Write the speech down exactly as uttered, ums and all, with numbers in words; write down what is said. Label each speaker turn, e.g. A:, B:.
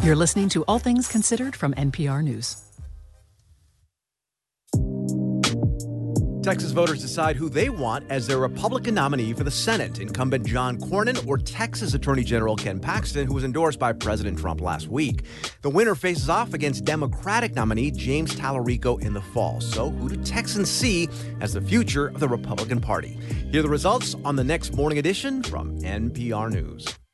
A: You're listening to All Things Considered from N P R News.
B: Texas voters decide who they want as their Republican nominee for the Senate. Incumbent John Cornyn or Texas Attorney General Ken Paxton, who was endorsed by President Trump last week. The winner faces off against Democratic nominee James Tallarico in the fall. So who do Texans see as the future of the Republican Party? Here are the results on the next morning edition from N P R News.